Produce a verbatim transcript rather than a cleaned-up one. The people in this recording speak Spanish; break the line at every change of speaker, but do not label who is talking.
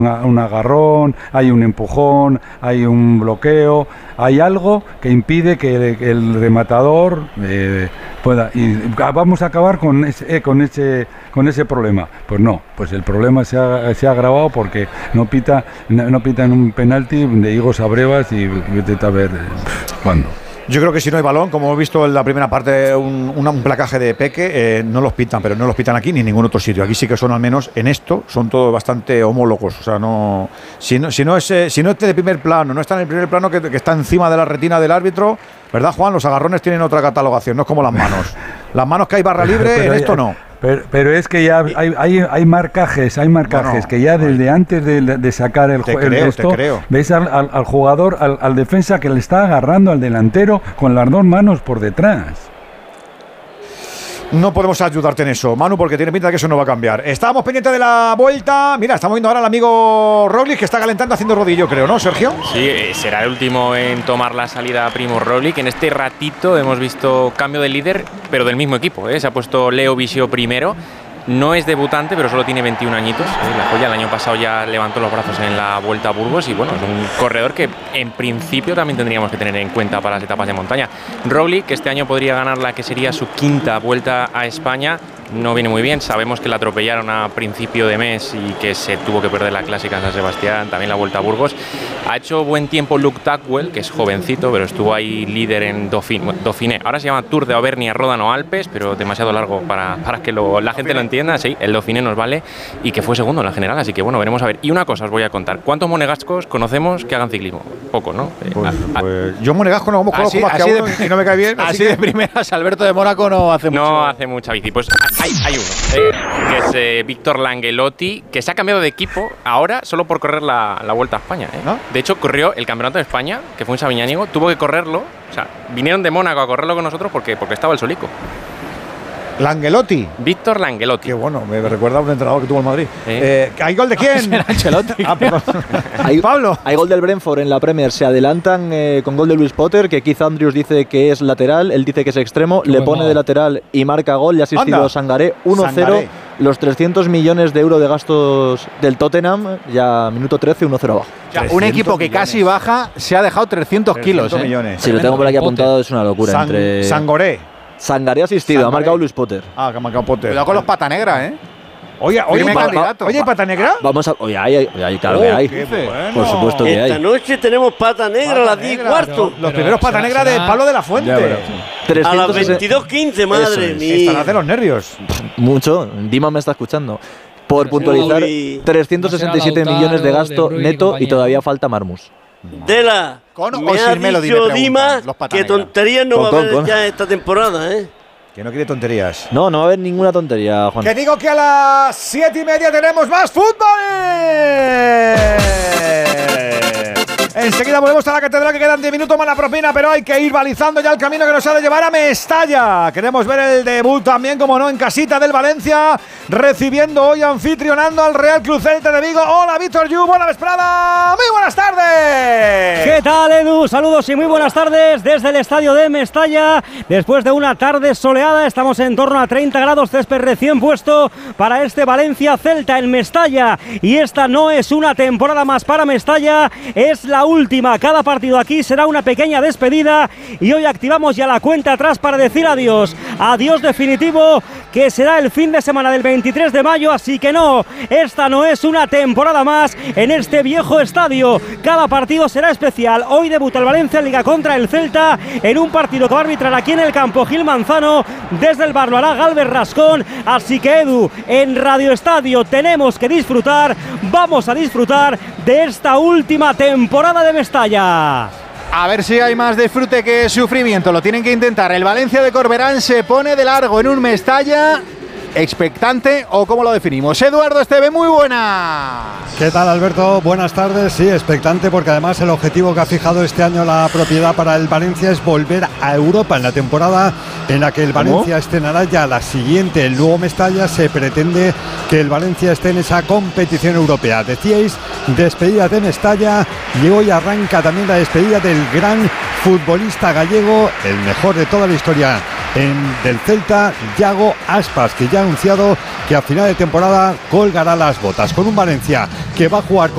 un agarrón, hay un empujón, hay un bloqueo, hay algo que impide que el, el rematador eh, pueda, y vamos a acabar con ese, eh, con ese con ese problema. Pues no, pues el problema se ha, se ha agravado porque no pita no, no pitan un penalti de Igor Sabrevas y vete a ver eh, cuándo.
Yo creo que si no hay balón, como hemos visto en la primera parte, un, un, un placaje de Peque, eh, no los pitan, pero no los pitan aquí ni en ningún otro sitio. Aquí sí que son, al menos en esto, son todos bastante homólogos. O sea, no, si no, si no es, eh, si no es de primer plano, no está en el primer plano que, que está encima de la retina del árbitro, ¿verdad, Juan? Los agarrones tienen otra catalogación, no es como las manos. Las manos que hay barra libre, pero en hay, esto no.
Pero, pero es que ya hay, hay, hay marcajes, hay marcajes bueno, que ya desde no. antes de, de sacar el juego esto, ves al, al, al jugador, al, al defensa que le está agarrando al delantero con las dos manos por detrás.
No podemos ayudarte en eso, Manu, porque tiene pinta de que eso no va a cambiar. Estábamos pendientes de la vuelta. Mira, estamos viendo ahora al amigo Roglic que está calentando haciendo rodillo, creo, ¿no, Sergio?
Sí, será el último en tomar la salida Primo Roglic. En este ratito hemos visto cambio de líder, pero del mismo equipo, ¿eh? Se ha puesto Leo Visio primero. No es debutante, pero solo tiene veintiún añitos. ¿eh? La joya el año pasado ya levantó los brazos en la Vuelta a Burgos y bueno, es un corredor que en principio también tendríamos que tener en cuenta para las etapas de montaña. Roglic, que este año podría ganar la que sería su quinta Vuelta a España, no viene muy bien. Sabemos que la atropellaron a principio de mes y que se tuvo que perder la clásica en San Sebastián, también la Vuelta a Burgos. Ha hecho buen tiempo Luke Tackwell, que es jovencito, pero estuvo ahí líder en Dauphiné. Dauphiné. Ahora se llama Tour de Auvernia, Ródano, Alpes, pero demasiado largo para, para que lo, la gente lo entienda. Sí, el Dauphiné nos vale y que fue segundo en la general, así que bueno, veremos a ver. Y una cosa os voy a contar. ¿Cuántos monegascos conocemos que hagan ciclismo? Poco, ¿no?
Pues, eh, pues, yo monegasco no conozco más que a uno y no me cae bien.
Así, así de primeras, Alberto de Mónaco no hace mucho.
No hace mucha bici. Pues hay, hay uno, eh, que es eh, Víctor Langelotti, que se ha cambiado de equipo ahora solo por correr la, la Vuelta a España. ¿eh? ¿No? De hecho, corrió el Campeonato de España, que fue en Sabiñánigo, tuvo que correrlo. O sea, vinieron de Mónaco a correrlo con nosotros porque, porque estaba el solico.
Langelotti.
Víctor Langelotti.
Qué bueno, me recuerda a un entrenador que tuvo en Madrid. ¿Eh? Eh, ¿Hay gol de quién?
Ancelotti.
Ah, perdón.
hay,
Pablo.
Hay gol del Brentford en la Premier. Se adelantan eh, con gol de Luis Potter, que Keith Andrews dice que es lateral, él dice que es extremo, Qué le bueno. pone de lateral y marca gol. Ya ha asistido Sangaré uno cero. Los trescientos millones de euros de gastos del Tottenham, ya minuto trece, uno cero abajo.
Ya, un equipo que millones. Casi baja se ha dejado trescientos kilos. ¿eh?
Millones.
Si lo tengo por aquí apuntado, es una locura.
San,
entre
Sangoré.
Sangaré ha asistido, Sangaré. Ha marcado Luis Potter.
Ah, que ha marcado Potter.
Cuidado con los pata negra, ¿eh?
Oye, oye, pa, oye, ¿hay pata negra?
Vamos a. Oye, hay, hay, hay claro oh, que hay.
Bueno.
Por supuesto que hay.
Esta noche tenemos pata negra a las diez y cuarto.
Los primeros pata negra de Pablo de la Fuente.
Ya, a las veintidós quince, madre mía.
Están a hacer los nervios.
Mucho. Dima me está escuchando. Por puntualizar, trescientos sesenta y siete millones de gasto de neto y todavía falta Marmus.
Dela,
con
me ha dicho Dima que tonterías no
con,
va a haber
con.
ya esta temporada, ¿eh?
Que no quiere tonterías.
No, no va a haber ninguna tontería, Juan.
Que digo que a las siete y media tenemos más fútbol. Enseguida volvemos a la catedral, que quedan diez minutos más la propina, pero hay que ir balizando ya el camino que nos ha de llevar a Mestalla. Queremos ver el debut también, como no, en casita del Valencia, recibiendo hoy, anfitrionando al Real Club Celta de Vigo. Hola, Víctor Yu, buena vesprada, muy buenas tardes.
¿Qué tal, Edu? Saludos y muy buenas tardes desde el estadio de Mestalla. Después de una tarde soleada, estamos en torno a treinta grados, césped recién puesto para este Valencia Celta en Mestalla. Y esta no es una temporada más para Mestalla, es la última. Cada partido aquí será una pequeña despedida y hoy activamos ya la cuenta atrás para decir adiós. Adiós definitivo, que será el fin de semana del veintitrés de mayo, así que no, esta no es una temporada más en este viejo estadio. Cada partido será especial. Hoy debuta el Valencia en Liga contra el Celta en un partido que va a arbitrar aquí en el campo Gil Manzano. Desde el bar lo hará Galvez Rascón, así que Edu, en Radio Estadio tenemos que disfrutar, vamos a disfrutar de esta última temporada de Mestalla.
A ver si hay más disfrute que sufrimiento, lo tienen que intentar. El Valencia de Corberán se pone de largo en un Mestalla expectante, o cómo lo definimos. Eduardo Esteve, muy buena.
¿Qué tal, Alberto? Buenas tardes. Sí, expectante, porque además el objetivo que ha fijado este año la propiedad para el Valencia es volver a Europa en la temporada en la que el Valencia ¿Cómo? estrenará ya la siguiente. El nuevo Mestalla, se pretende que el Valencia esté en esa competición europea. Decíais, despedida de Mestalla, y hoy arranca también la despedida del gran futbolista gallego, el mejor de toda la historia en, del Celta, Yago Aspas, que ya ha anunciado que a final de temporada colgará las botas con un Valencia que va a jugar con